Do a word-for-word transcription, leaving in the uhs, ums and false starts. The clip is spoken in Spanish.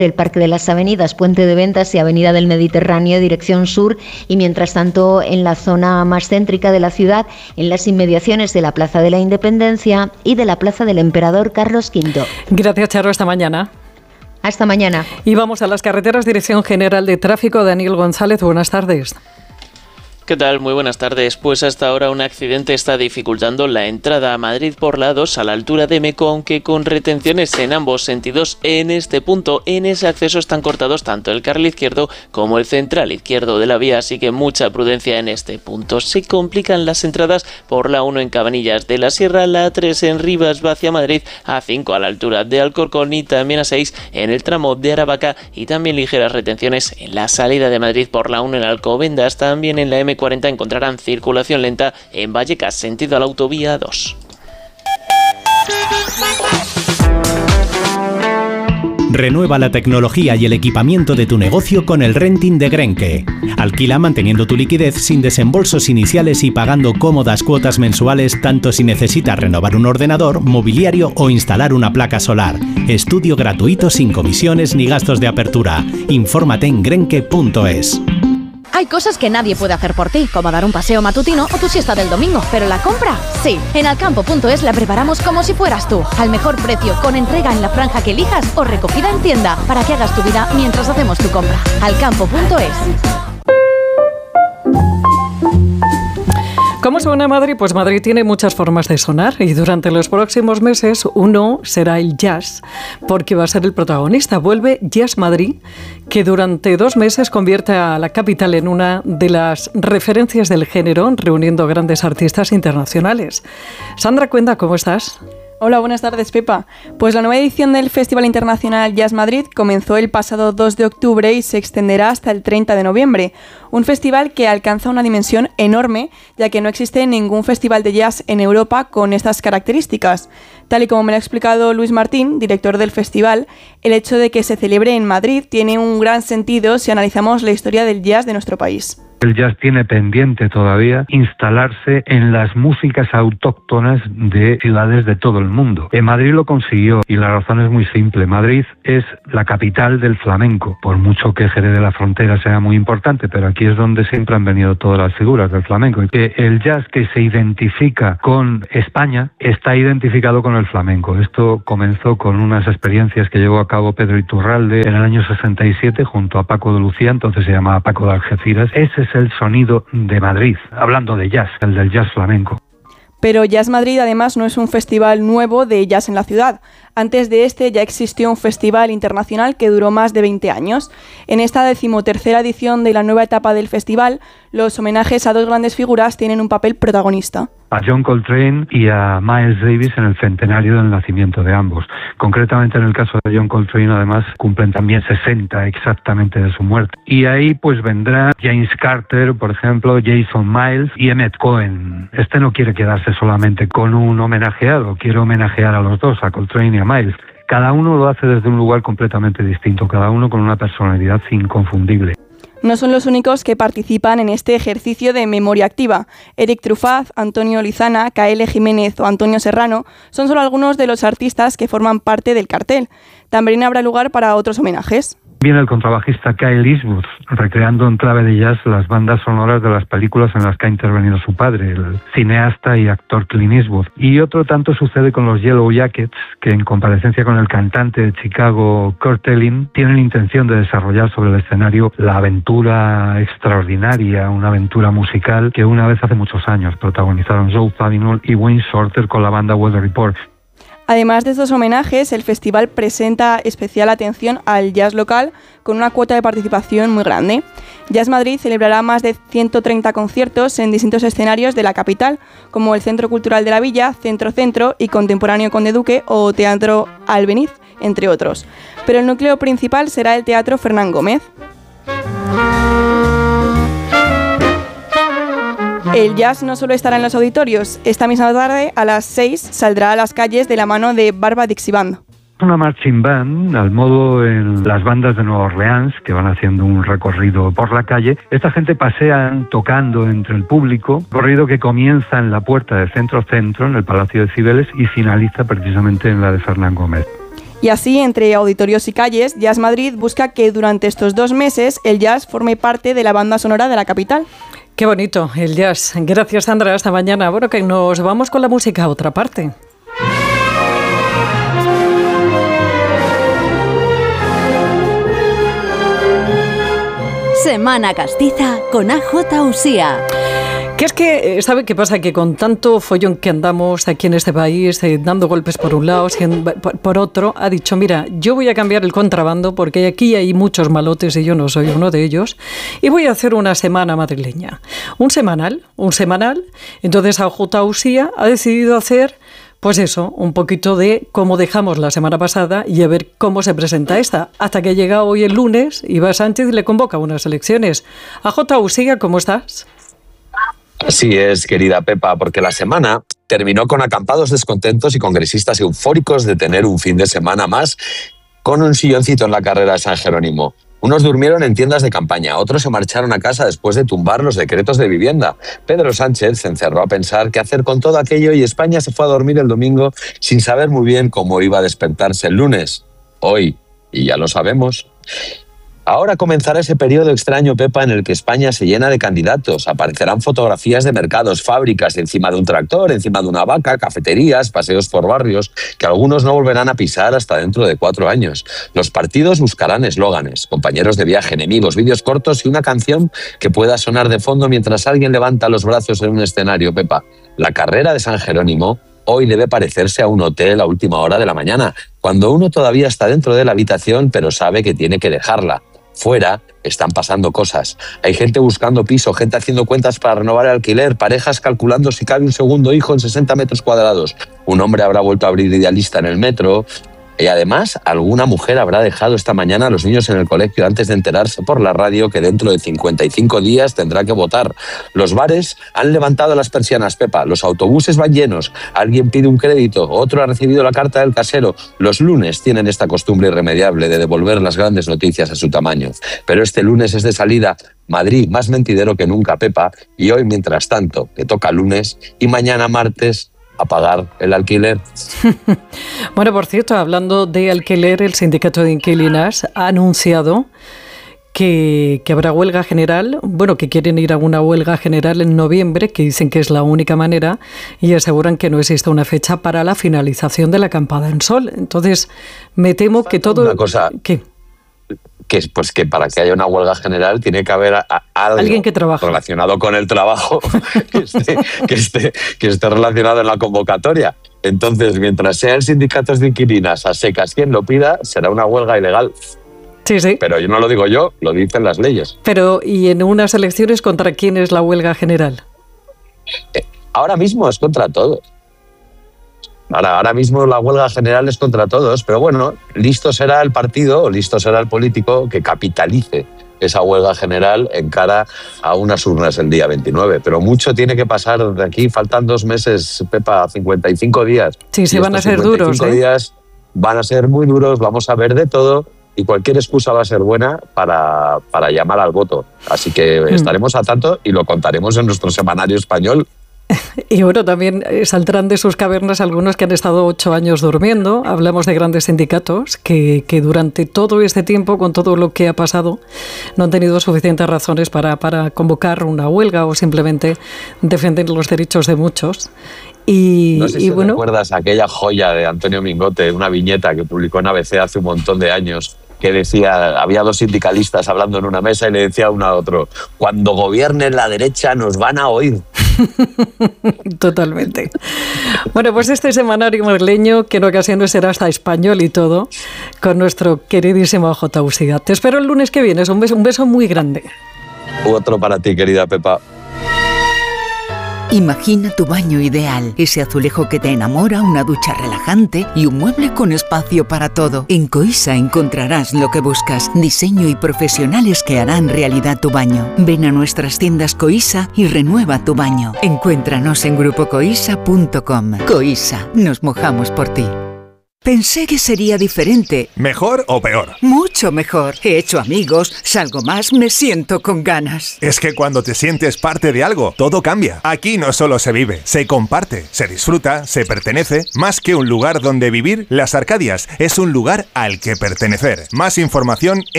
el Parque de las Avenidas, Puente de Ventas y Avenida del Mediterráneo, dirección sur, y mientras tanto en la zona más céntrica de la ciudad, en las inmediaciones de la Plaza de la Independencia y de la Plaza del Emperador Carlos quinto. Gracias, Charo, hasta mañana. Hasta mañana. Y vamos a las carreteras, Dirección General de Tráfico, Daniel González, buenas tardes. ¿Qué tal? Muy buenas tardes. Pues hasta ahora un accidente está dificultando la entrada a Madrid por la dos a la altura de Meco, aunque con retenciones en ambos sentidos en este punto. En ese acceso están cortados tanto el carril izquierdo como el central izquierdo de la vía, así que mucha prudencia en este punto. Se complican las entradas por la uno en Cabanillas de la Sierra, la tres en Rivas hacia Madrid, a cinco a la altura de Alcorcón y también a seis en el tramo de Aravaca, y también ligeras retenciones en la salida de Madrid por la uno en Alcobendas. También en la eme cuarenta encontrarán circulación lenta en Vallecas, sentido a la autovía dos. Renueva la tecnología y el equipamiento de tu negocio con el renting de Grenke. Alquila manteniendo tu liquidez sin desembolsos iniciales y pagando cómodas cuotas mensuales, tanto si necesitas renovar un ordenador, mobiliario o instalar una placa solar. Estudio gratuito sin comisiones ni gastos de apertura. Infórmate en grenke punto es. Hay cosas que nadie puede hacer por ti, como dar un paseo matutino o tu siesta del domingo, pero la compra, sí. En alcampo punto es la preparamos como si fueras tú, al mejor precio, con entrega en la franja que elijas o recogida en tienda, para que hagas tu vida mientras hacemos tu compra. alcampo punto es. ¿Cómo suena Madrid? Pues Madrid tiene muchas formas de sonar y durante los próximos meses uno será el jazz, porque va a ser el protagonista. Vuelve Jazz Madrid, que durante dos meses convierte a la capital en una de las referencias del género, reuniendo grandes artistas internacionales. Sandra Cuenda, ¿cómo estás? Hola, buenas tardes, Pepa. Pues la nueva edición del Festival Internacional Jazz Madrid comenzó el pasado dos de octubre y se extenderá hasta el treinta de noviembre. Un festival que alcanza una dimensión enorme, ya que no existe ningún festival de jazz en Europa con estas características. Tal y como me lo ha explicado Luis Martín, director del festival, el hecho de que se celebre en Madrid tiene un gran sentido si analizamos la historia del jazz de nuestro país. El jazz tiene pendiente todavía instalarse en las músicas autóctonas de ciudades de todo el mundo. En Madrid lo consiguió y la razón es muy simple. Madrid es la capital del flamenco, por mucho que Jerez de la Frontera sea muy importante, pero aquí es donde siempre han venido todas las figuras del flamenco. Y que el jazz que se identifica con España está identificado con el flamenco. Esto comenzó con unas experiencias que llevó a cabo Pedro Iturralde en el año sesenta y siete junto a Paco de Lucía, entonces se llamaba Paco de Algeciras. Ese es el sonido de Madrid, hablando de jazz, el del jazz flamenco. Pero Jazz Madrid además no es un festival nuevo de jazz en la ciudad. Antes de este ya existió un festival internacional que duró más de veinte años. En esta decimotercera edición de la nueva etapa del festival, los homenajes a dos grandes figuras tienen un papel protagonista. A John Coltrane y a Miles Davis en el centenario del nacimiento de ambos. Concretamente en el caso de John Coltrane, además, cumplen también sesenta exactamente de su muerte. Y ahí pues vendrá James Carter, por ejemplo, Jason Miles y Emmett Cohen. Este no quiere quedarse solamente con un homenajeado, quiere homenajear a los dos, a Coltrane y a Miles. Cada uno lo hace desde un lugar completamente distinto, cada uno con una personalidad inconfundible. No son los únicos que participan en este ejercicio de memoria activa. Eric Truffaz, Antonio Lizana, K L Jiménez o Antonio Serrano son solo algunos de los artistas que forman parte del cartel. También habrá lugar para otros homenajes. Viene el contrabajista Kyle Eastwood, recreando en clave de jazz las bandas sonoras de las películas en las que ha intervenido su padre, el cineasta y actor Clint Eastwood. Y otro tanto sucede con los Yellow Jackets, que en comparecencia con el cantante de Chicago, Kurt Elling, tienen intención de desarrollar sobre el escenario la aventura extraordinaria, una aventura musical que una vez hace muchos años protagonizaron Joe Zawinul y Wayne Shorter con la banda Weather Report. Además de estos homenajes, el festival presenta especial atención al jazz local con una cuota de participación muy grande. Jazz Madrid celebrará más de ciento treinta conciertos en distintos escenarios de la capital, como el Centro Cultural de la Villa, Centro Centro y Contemporáneo Conde Duque o Teatro Albeniz, entre otros. Pero el núcleo principal será el Teatro Fernán Gómez. El jazz no solo estará en los auditorios. Esta misma tarde, a las seis, saldrá a las calles de la mano de Barba Dixie Band. Una marching band, al modo en las bandas de Nueva Orleans, que van haciendo un recorrido por la calle. Esta gente pasean tocando entre el público, recorrido que comienza en la puerta del Centro Centro, en el Palacio de Cibeles, y finaliza precisamente en la de Fernán Gómez. Y así, entre auditorios y calles, Jazz Madrid busca que durante estos dos meses el jazz forme parte de la banda sonora de la capital. Qué bonito, el jazz. Gracias, Sandra. Hasta mañana. Bueno, que nos vamos con la música a otra parte. Semana Castiza con A J Usía. Que es que, ¿sabe qué pasa? Que con tanto follón que andamos aquí en este país, eh, dando golpes por un lado, por, por otro, ha dicho, mira, yo voy a cambiar el contrabando porque aquí hay muchos malotes y yo no soy uno de ellos, y voy a hacer una semana madrileña. Un semanal, un semanal. Entonces A J Usía ha decidido hacer, pues eso, un poquito de cómo dejamos la semana pasada y a ver cómo se presenta esta. Hasta que llega hoy el lunes, Iba Sánchez le convoca unas elecciones. A J Usía, ¿cómo estás? Así es, querida Pepa, porque la semana terminó con acampados descontentos y congresistas eufóricos de tener un fin de semana más con un silloncito en la carrera de San Jerónimo. Unos durmieron en tiendas de campaña, otros se marcharon a casa después de tumbar los decretos de vivienda. Pedro Sánchez se encerró a pensar qué hacer con todo aquello y España se fue a dormir el domingo sin saber muy bien cómo iba a despertarse el lunes. Hoy, y ya lo sabemos. Ahora comenzará ese periodo extraño, Pepa, en el que España se llena de candidatos. Aparecerán fotografías de mercados, fábricas, encima de un tractor, encima de una vaca, cafeterías, paseos por barrios, que algunos no volverán a pisar hasta dentro de cuatro años. Los partidos buscarán eslóganes, compañeros de viaje, enemigos, vídeos cortos y una canción que pueda sonar de fondo mientras alguien levanta los brazos en un escenario, Pepa. La carrera de San Jerónimo hoy debe parecerse a un hotel a última hora de la mañana, cuando uno todavía está dentro de la habitación pero sabe que tiene que dejarla. Fuera están pasando cosas. Hay gente buscando piso, gente haciendo cuentas para renovar el alquiler, parejas calculando si cabe un segundo hijo en sesenta metros cuadrados. Un hombre habrá vuelto a abrir Idealista en el metro. Y además, alguna mujer habrá dejado esta mañana a los niños en el colegio antes de enterarse por la radio que dentro de cincuenta y cinco días tendrá que votar. Los bares han levantado las persianas, Pepa. Los autobuses van llenos. Alguien pide un crédito, otro ha recibido la carta del casero. Los lunes tienen esta costumbre irremediable de devolver las grandes noticias a su tamaño. Pero este lunes es de salida. Madrid, más mentidero que nunca, Pepa. Y hoy, mientras tanto, que toca lunes, y mañana martes, a pagar el alquiler. Bueno, por cierto, hablando de alquiler, el Sindicato de Inquilinas ha anunciado que, que habrá huelga general, bueno, que quieren ir a una huelga general en noviembre, que dicen que es la única manera, y aseguran que no existe una fecha para la finalización de la acampada en sol. Entonces, me temo que todo... Una cosa... ¿Qué? Que, pues que para que haya una huelga general tiene que haber a, a algo alguien que trabaja relacionado con el trabajo que esté, que, esté, que esté relacionado en la convocatoria. Entonces, mientras sean sindicatos de inquilinas a secas quien lo pida, será una huelga ilegal. Sí, sí. Pero yo no lo digo yo, lo dicen las leyes. Pero, ¿y en unas elecciones contra quién es la huelga general? Eh, ahora mismo es contra todos. Ahora, ahora mismo la huelga general es contra todos, pero bueno, listo será el partido o listo será el político que capitalice esa huelga general en cara a unas urnas el día veintinueve. Pero mucho tiene que pasar de aquí, faltan dos meses, Pepa, cincuenta y cinco días. Sí, sí, van a ser duros. cincuenta y cinco días van a ser muy duros, vamos a ver de todo y cualquier excusa va a ser buena para, para llamar al voto. Así que mm. estaremos a tanto y lo contaremos en nuestro semanario español. Y bueno, también saldrán de sus cavernas algunos que han estado ocho años durmiendo. Hablamos de grandes sindicatos que, que durante todo este tiempo, con todo lo que ha pasado, no han tenido suficientes razones para, para convocar una huelga o simplemente defender los derechos de muchos. Y, no sé y si bueno, recuerdas aquella joya de Antonio Mingote, una viñeta que publicó en A B C hace un montón de años, que decía, había dos sindicalistas hablando en una mesa y le decía uno a otro, cuando gobierne la derecha nos van a oír. Totalmente. Bueno, pues este semanario madrileño, que en ocasiones será hasta español y todo, con nuestro queridísimo J. Usía. Te espero el lunes que viene. Un beso, un beso muy grande. Otro para ti, querida Pepa. Imagina tu baño ideal, ese azulejo que te enamora, una ducha relajante y un mueble con espacio para todo. En Coisa encontrarás lo que buscas, diseño y profesionales que harán realidad tu baño. Ven a nuestras tiendas Coisa y renueva tu baño. Encuéntranos en grupo coisa punto com. Coisa, nos mojamos por ti. Pensé que sería diferente. ¿Mejor o peor? Mucho mejor. He hecho amigos, salgo más, me siento con ganas. Es que cuando te sientes parte de algo, todo cambia. Aquí no solo se vive, se comparte, se disfruta, se pertenece. Más que un lugar donde vivir, Las Arcadias es un lugar al que pertenecer. Más información en